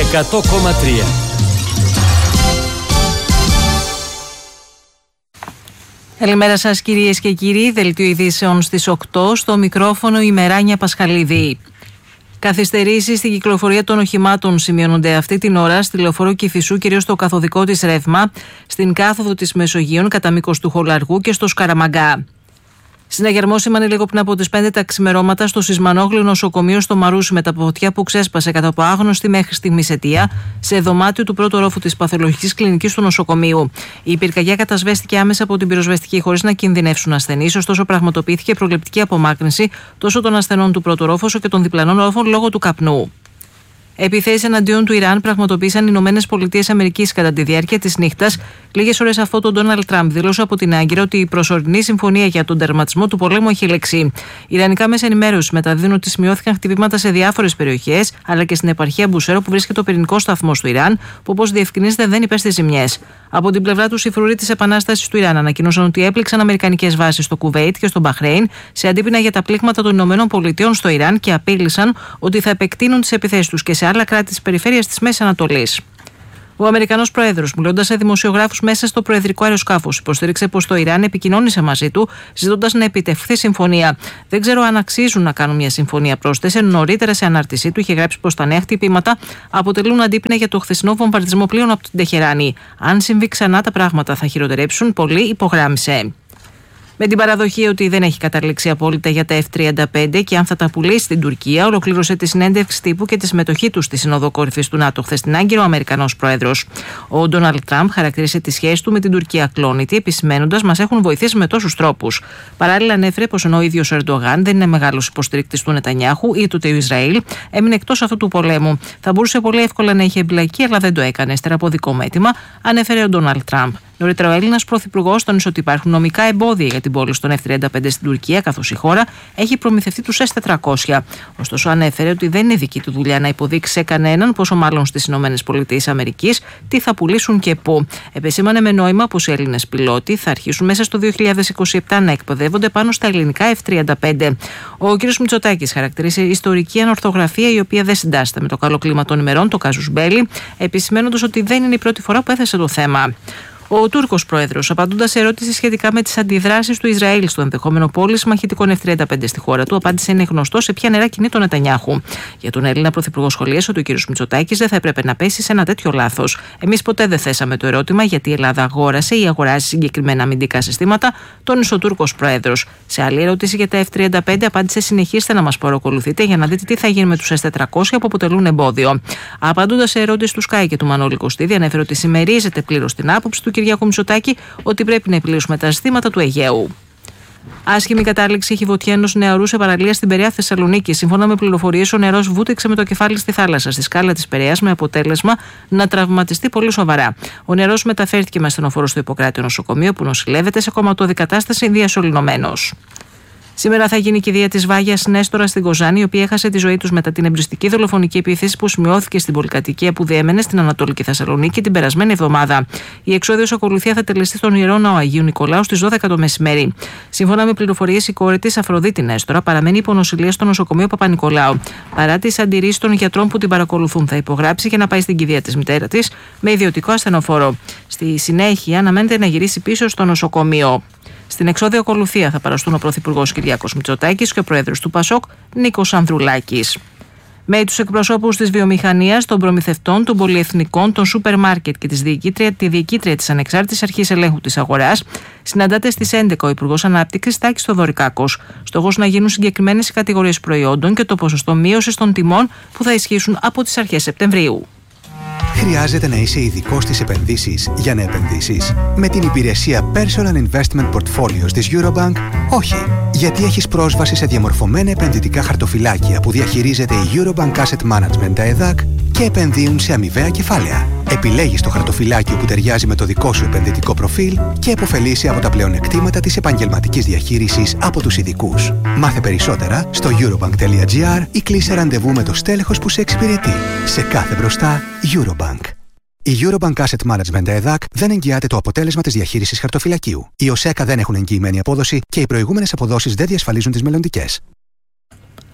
100,3. Καλημέρα σας κυρίες και κύριοι, δελτίο ειδήσεων στις 8, στο μικρόφωνο η Μεράνια Πασχαλίδη. Καθυστερήσεις στην κυκλοφορία των οχημάτων σημειώνονται αυτή την ώρα στη λεωφόρο Κηφισού, κυρίως στο καθοδικό της ρεύμα, στην κάθοδο της Μεσογείων κατά μήκος του Χολαργού και στο Σκαραμαγκά. Συναγερμό σήμανε λίγο πριν από τις 5 τα ξημερώματα στο Σισμανόγλιο νοσοκομείο στο Μαρούσι με τα φωτιά που ξέσπασε κατά από άγνωστη μέχρι στιγμής αιτία σε δωμάτιο του πρώτου ορόφου της παθολογικής κλινικής του νοσοκομείου. Η πυρκαγιά κατασβέστηκε άμεσα από την πυροσβεστική χωρίς να κινδυνεύσουν ασθενείς, ωστόσο πραγματοποιήθηκε προληπτική απομάκρυνση τόσο των ασθενών του πρώτου ορόφου όσο και των διπλανών ορόφων λόγω του καπνού. Επιθέσεις εναντίον του Ιράν πραγματοποίησαν οι ΗΠΑ κατά τη διάρκεια της νύχτας, λίγες ώρες αφού τον Ντόναλντ Τραμπ δήλωσε από την Άγκυρα ότι η προσωρινή συμφωνία για τον τερματισμό του πολέμου έχει λήξει. Ιρανικά μέσα ενημέρωσης μεταδίδουν ότι σημειώθηκαν χτυπήματα σε διάφορες περιοχές, αλλά και στην επαρχία Μπουσέρο που βρίσκεται ο πυρηνικός σταθμός του Ιράν, που όπως διευκρινίζεται δεν υπέστη ζημιές. Από την πλευρά του, οι φρουροί της Επανάστασης του Ιράν ανακοίνωσαν ότι έπληξαν αμερικανικές βάσεις στο Κουβέιτ και στο Μπαχρέιν σε αντίπεινα για τα πλήγματα των ΗΠΑ στο Ιράν και απείλησαν ότι θα επεκτείνουν τις επιθέσεις τους και σε άλλα κράτη της περιφέρειας της Μέσης Ανατολής. Ο Αμερικανός πρόεδρος, μιλώντας σε δημοσιογράφους μέσα στο προεδρικό αεροσκάφος, υποστήριξε πως το Ιράν επικοινώνησε μαζί του, ζητώντας να επιτευχθεί συμφωνία. Δεν ξέρω αν αξίζουν να κάνουν μια συμφωνία, πρόσθεσε. Νωρίτερα σε ανάρτησή του είχε γράψει πως τα νέα χτυπήματα αποτελούν αντίπεινα για το χθεσινό βομβαρδισμό πλοίων από την Τεχεράνη. Αν συμβεί ξανά, τα πράγματα θα χειροτερέψουν πολύ, υπογράμμισε. Με την παραδοχή ότι δεν έχει καταλήξει απόλυτα για τα F-35 και αν θα τα πουλήσει στην Τουρκία, ολοκλήρωσε τη συνέντευξη τύπου και τη συμμετοχή του στη Σύνοδο Κορυφής του ΝΑΤΟ χθες στην Άγκυρα ο Αμερικανός πρόεδρος. Ο Ντόναλντ Τραμπ χαρακτήρισε τη σχέση του με την Τουρκία ακλόνητη, επισημαίνοντας: «Μας έχουν βοηθήσει με τόσους τρόπους». Παράλληλα, ανέφερε πως ενώ ο ίδιος ο Ερντογάν δεν είναι μεγάλος υποστηρικτής του Νετανιάχου ή του Ισραήλ, έμεινε εκτός αυτού του πολέμου. Θα μπορούσε πολύ εύκολα να είχε εμπλακεί, αλλά δεν το έκανε. Ύστερα από δικό μου αίτημα, ανέφερε ο Ντόναλντ Τραμπ. Νωρίτερα, ο Έλληνας πρωθυπουργός τόνισε ότι υπάρχουν νομικά εμπόδια για την πώληση των F-35 στην Τουρκία, καθώς η χώρα έχει προμηθευτεί τους S-400. Ωστόσο, ανέφερε ότι δεν είναι δική του δουλειά να υποδείξει σε κανέναν, πόσο μάλλον στις ΗΠΑ, τι θα πουλήσουν και πού. Επεσήμανε με νόημα πως οι Έλληνες πιλότοι θα αρχίσουν μέσα στο 2027 να εκπαιδεύονται πάνω στα ελληνικά F-35. Ο κ. Μητσοτάκης χαρακτήρισε ιστορική ανορθογραφία η οποία δεν συντάσσεται με το καλό κλίμα των ημερών, το casus belli, επισημαίνοντας ότι δεν είναι η πρώτη φορά που έθεσε το θέμα. Ο Τούρκος πρόεδρος, απαντώντας σε ερώτηση σχετικά με τις αντιδράσεις του Ισραήλ στο ενδεχόμενο πώληση μαχητικών F-35 στη χώρα του, απάντησε: «Είναι γνωστό σε ποια νερά κινεί τον Νετανιάχου». Για τον Έλληνα πρωθυπουργό σχολίασε ότι ο κ. Μητσοτάκης δεν θα έπρεπε να πέσει σε ένα τέτοιο λάθος. «Εμείς ποτέ δεν θέσαμε το ερώτημα γιατί η Ελλάδα αγόρασε ή αγοράζει συγκεκριμένα αμυντικά συστήματα», τόνισε ο Τούρκος πρόεδρος. Σε άλλη ερώτηση για τα F-35, απάντησε: «Συνεχίστε να μας παρακολουθείτε για να δείτε τι θα γίνει με τους S-400 που αποτελούν εμπόδιο». Απαντώντας σε ερώτηση του Σκάι και του Μανώλη Κωστίδη, ανέφερε ότι συμμερίζεται πλήρως την άποψη του Κυριάκου Μητσοτάκη ότι πρέπει να επιλύσουμε τα ζητήματα του Αιγαίου. Άσχημη κατάληξη έχει φωτιά ενός νεαρού σε παραλία στην Περαία Θεσσαλονίκη. Σύμφωνα με πληροφορίες, ο νερός βούτυξε με το κεφάλι στη θάλασσα, στη σκάλα της Περαίας, με αποτέλεσμα να τραυματιστεί πολύ σοβαρά. Ο νερός μεταφέρθηκε με ασθενοφόρο στο Ιπποκράτειο νοσοκομείο, που νοσηλεύεται σε κομματώδη κατάσταση, διασωληνωμένος. Σήμερα θα γίνει η κηδεία της Βάγιας Νέστορα στην Κοζάνη, η οποία έχασε τη ζωή τους μετά την εμπριστική δολοφονική επίθεση που σημειώθηκε στην πολυκατοικία που διέμενε στην Ανατολική Θεσσαλονίκη την περασμένη εβδομάδα. Η εξόδιος ακολουθία θα τελεστεί στον Ιερό Ναό Αγίου Νικολάου στις 12 το μεσημέρι. Σύμφωνα με πληροφορίες, η κόρη της, Αφροδίτη Νέστορα, παραμένει υπονοσηλεία στο νοσοκομείο Παπα-Νικολάου. Παρά τις αντιρρήσεις των γιατρών που την παρακολουθούν, θα υπογράψει και να πάει στην κηδεία της μητέρα της με ιδιωτικό ασθενοφόρο. Στη συνέχεια, αναμένεται να γυρίσει πίσω στο νοσοκομείο. Στην εξώδιο ακολουθία θα παραστούν ο Πρωθυπουργός Κυριάκος Μητσοτάκης και ο Πρόεδρος του ΠΑΣΟΚ Νίκος Ανδρουλάκης. Με τους εκπροσώπους της βιομηχανίας, των προμηθευτών, των πολυεθνικών, των σούπερ μάρκετ και τη διοικήτρια της Ανεξάρτητης Αρχής Ελέγχου της Αγοράς, συναντάται στις 11 ο Υπουργός Ανάπτυξης Τάκης Θοδωρικάκος. Στόχος να γίνουν συγκεκριμένες οι κατηγορίες προϊόντων και το ποσοστό μείωσης των τιμών που θα ισχύσουν από τις αρχές Σεπτεμβρίου. Χρειάζεται να είσαι ειδικός στις επενδύσεις για να επενδύσεις? Με την υπηρεσία Personal Investment Portfolios της Eurobank, όχι. Γιατί έχεις πρόσβαση σε διαμορφωμένα επενδυτικά χαρτοφυλάκια που διαχειρίζεται η Eurobank Asset Management, τα ΕΔΑΚ, και επενδύουν σε αμοιβαία κεφάλαια. Επιλέγεις το χαρτοφυλάκιο που ταιριάζει με το δικό σου επενδυτικό προφίλ και επωφελείσαι από τα πλεονεκτήματα της επαγγελματικής διαχείρισης από τους ειδικούς. Μάθε περισσότερα στο eurobank.gr ή κλείσε ραντεβού με το στέλεχος που σε εξυπηρετεί. Σε κάθε μπροστά, Eurobank. Η Eurobank Asset Management ΕΔΑΚ δεν εγγυάται το αποτέλεσμα της διαχείρισης χαρτοφυλακίου. Οι ΟΣΕΚΑ δεν έχουν εγγυημένη απόδοση και οι προηγούμενες αποδόσεις δεν διασφαλίζουν τις μελλοντικές.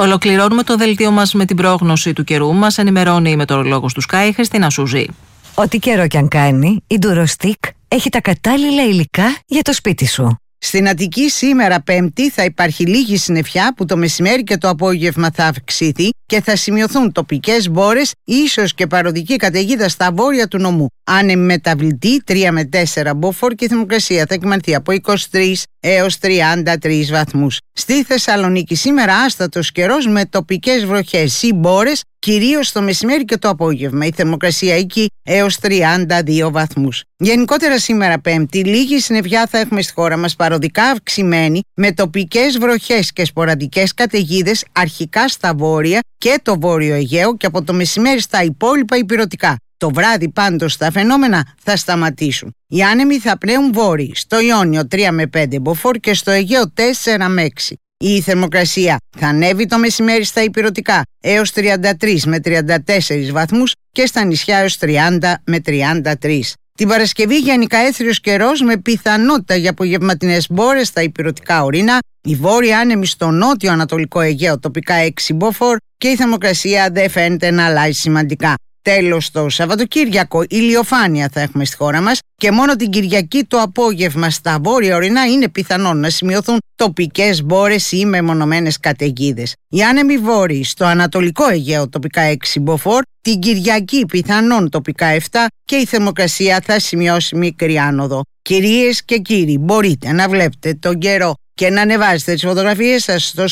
Ολοκληρώνουμε το δελτίο μας με την πρόγνωση του καιρού. Μας ενημερώνει η μετεωρολόγος του Sky, Χριστίνα Σουζή. Ό,τι καιρό κι αν κάνει, η Durostick έχει τα κατάλληλα υλικά για το σπίτι σου. Στην Αττική σήμερα Πέμπτη θα υπάρχει λίγη συννεφιά που το μεσημέρι και το απόγευμα θα αυξηθεί και θα σημειωθούν τοπικές μπόρες, ίσως και παροδική καταιγίδα στα βόρεια του νομού. Άνεμη μεταβλητή 3 με 4 μποφόρ και η θερμοκρασία θα εκμανθεί από 23 έως 33 βαθμούς. Στη Θεσσαλονίκη σήμερα άστατος καιρός με τοπικές βροχές ή μπόρες, κυρίως το μεσημέρι και το απόγευμα. Η θερμοκρασία εκεί έως 32 βαθμούς. Γενικότερα σήμερα Πέμπτη, λίγη συννεφιά θα έχουμε στη χώρα μας, παροδικά αυξημένη, με τοπικές βροχές και σποραδικές καταιγίδες αρχικά στα βόρεια και το βόρειο Αιγαίο και από το μεσημέρι στα υπόλοιπα ηπειρωτικά. Το βράδυ πάντως τα φαινόμενα θα σταματήσουν. Οι άνεμοι θα πλέουν βόρειοι, στο Ιόνιο 3 με 5 μποφόρ και στο Αιγαίο 4 με 6. Η θερμοκρασία θα ανέβει το μεσημέρι στα ηπειρωτικά έως 33 με 34 βαθμούς και στα νησιά έως 30 με 33. Την Παρασκευή γενικά έθριος καιρός με πιθανότητα για απογευματινές μπόρες στα ηπειρωτικά ορεινά, η βόρεια άνεμη στο νότιο ανατολικό Αιγαίο τοπικά 6 μποφόρ και η θερμοκρασία δεν φαίνεται να αλλάζει σημαντικά. Τέλος, το Σαββατοκύριακο ηλιοφάνεια θα έχουμε στη χώρα μας και μόνο την Κυριακή το απόγευμα στα βόρεια ορεινά είναι πιθανόν να σημειωθούν τοπικές μπόρες ή μεμονωμένες καταιγίδες. Οι άνεμοι βόρειοι στο ανατολικό Αιγαίο τοπικά 6 μποφόρ, την Κυριακή πιθανόν τοπικά 7 και η θερμοκρασία θα σημειώσει μικρή άνοδο. Κυρίες και κύριοι, μπορείτε να βλέπετε τον καιρό και να ανεβάζετε τις φωτογραφίες σας στο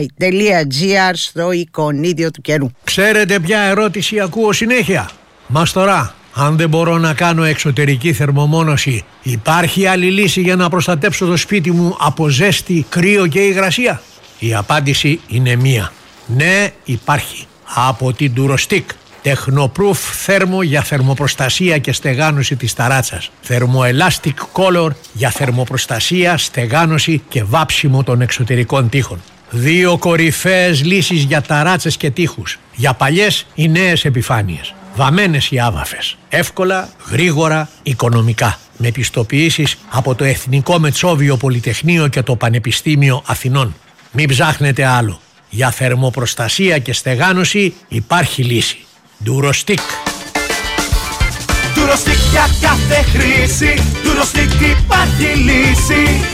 sky.gr στο εικονίδιο του καιρού. Ξέρετε ποια ερώτηση ακούω συνέχεια? Μας τώρα, αν δεν μπορώ να κάνω εξωτερική θερμομόνωση, υπάρχει άλλη λύση για να προστατέψω το σπίτι μου από ζέστη, κρύο και υγρασία? Η απάντηση είναι μία. Ναι, υπάρχει. Από την Durostick. Technoproof θέρμο για θερμοπροστασία και στεγάνωση της ταράτσας. Thermoelastic Color για θερμοπροστασία, στεγάνωση και βάψιμο των εξωτερικών τοίχων. 2 κορυφαίες λύσεις για ταράτσες και τοίχους. Για παλιές ή νέες επιφάνειες. Βαμμένες ή άβαφες. Εύκολα, γρήγορα, οικονομικά. Με πιστοποιήσεις από το Εθνικό Μετσόβιο Πολυτεχνείο και το Πανεπιστήμιο Αθηνών. Μην ψάχνετε άλλο. Για θερμοπροστασία και στεγάνωση υπάρχει λύση. Durostick. Durostick για κάθε χρήση. Durostick υπάρχει λύση.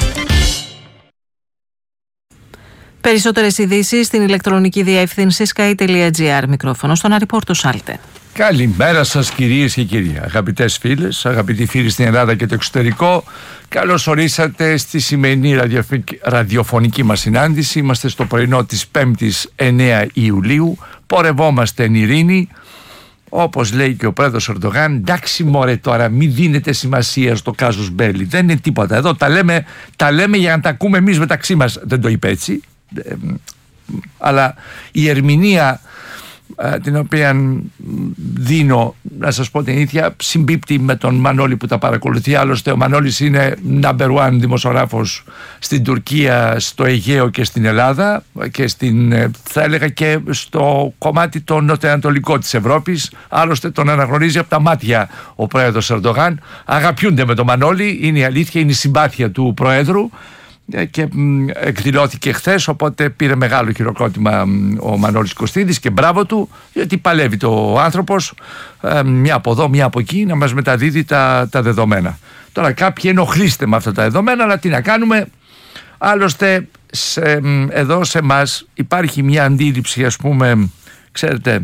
Περισσότερες ειδήσεις στην ηλεκτρονική διεύθυνση sky.gr. Μικρόφωνο στον Αριπόρτο Σάλτε. Καλημέρα σας κυρίες και κύριοι, αγαπητές φίλες, αγαπητοί φίλοι στην Ελλάδα και το εξωτερικό. Καλώς ορίσατε στη σημερινή ραδιοφωνική μας συνάντηση. Είμαστε στο πρωινό της 5ης 9 Ιουλίου. Πορευόμαστε εν ειρήνη. Όπως λέει και ο πρόεδρος Ερντογάν, εντάξει μωρέ τώρα, μην δίνετε σημασία στο κάζους μπέλι. Δεν είναι τίποτα. Εδώ τα λέμε για να τα ακούμε εμείς μεταξύ μας. Δεν το είπε έτσι. Αλλά η ερμηνεία την οποία δίνω, να σας πω την αλήθεια, συμπίπτει με τον Μανώλη που τα παρακολουθεί. Άλλωστε ο Μανώλης είναι number one δημοσιογράφος στην Τουρκία, στο Αιγαίο και στην Ελλάδα και θα έλεγα και στο κομμάτι το νοτιοανατολικό της Ευρώπης. Άλλωστε τον αναγνωρίζει από τα μάτια ο πρόεδρος Ερντογάν. Αγαπιούνται με τον Μανώλη, είναι η αλήθεια, είναι η συμπάθεια του πρόεδρου και εκδηλώθηκε χθες, οπότε πήρε μεγάλο χειροκρότημα ο Μανώλης Κωστίδης και μπράβο του, γιατί παλεύει το άνθρωπος μια από εδώ, μια από εκεί να μας μεταδίδει τα δεδομένα. Τώρα κάποιοι ενοχλείστε με αυτά τα δεδομένα, αλλά τι να κάνουμε. Άλλωστε εδώ σε μας υπάρχει μια αντίληψη, ας πούμε, ξέρετε,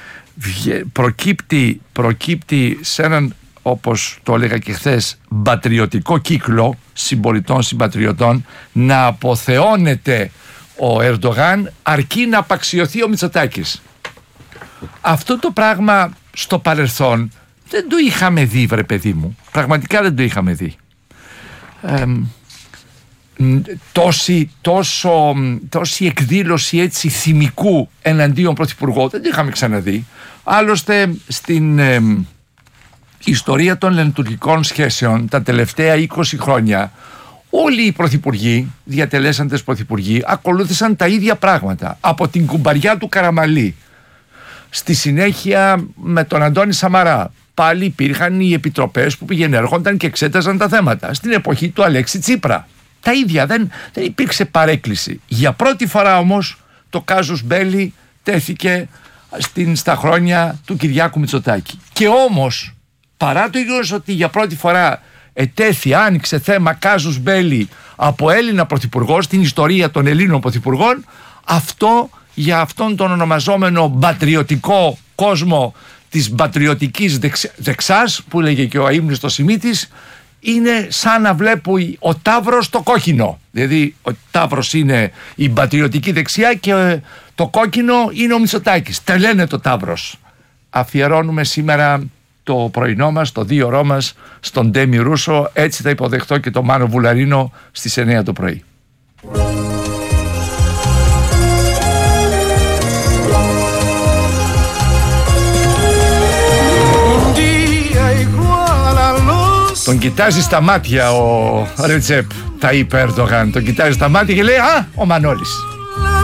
προκύπτει σε έναν, όπως το έλεγα και χθες, πατριωτικό κύκλο συμπολιτών, συμπατριωτών, να αποθεώνεται ο Ερντογάν αρκεί να απαξιωθεί ο Μητσοτάκης. Αυτό το πράγμα στο παρελθόν δεν το είχαμε δει, βρε παιδί μου. Πραγματικά δεν το είχαμε δει. Τόση εκδήλωση έτσι θυμικού εναντίον πρωθυπουργού δεν το είχαμε ξαναδεί. Άλλωστε στην ιστορία των ελληνοτουρκικών σχέσεων τα τελευταία 20 χρόνια όλοι οι πρωθυπουργοί, διατελέσαντες πρωθυπουργοί, ακολούθησαν τα ίδια πράγματα. Από την κουμπαριά του Καραμαλή, στη συνέχεια με τον Αντώνη Σαμαρά, πάλι υπήρχαν οι επιτροπές που έρχονταν και εξέταζαν τα θέματα. Στην εποχή του Αλέξη Τσίπρα τα ίδια, δεν υπήρξε παρέκκληση. Για πρώτη φορά όμως το κάζους μπέλι τέθηκε στα χρόνια του Κυριάκου Μητσοτάκη. Και όμως, παρά το γεγονός ότι για πρώτη φορά άνοιξε θέμα κάζους μπέλι από Έλληνα πρωθυπουργό στην ιστορία των Ελλήνων πρωθυπουργών, αυτό για αυτόν τον ονομαζόμενο πατριωτικό κόσμο της πατριωτικής δεξάς, που λέγε και ο αείμνηστος Σιμίτης, είναι σαν να βλέπω ο Ταύρος το κόκκινο. Δηλαδή ο Ταύρος είναι η πατριωτική δεξιά και το κόκκινο είναι ο Μητσοτάκης. Τελένε το Ταύρος. Αφιερώνουμε σήμερα το πρωινό μας, το 2ωρό μας στον Ντέμι Ρούσο. Έτσι θα υποδεχτώ και το Μάνο Βουλαρίνο στις 9 το πρωί. Τον κοιτάζει στα μάτια ο Ρετζέπ Ταΐπ Ερντογάν. Τον κοιτάζει στα μάτια και λέει «Α, ο Μανώλης».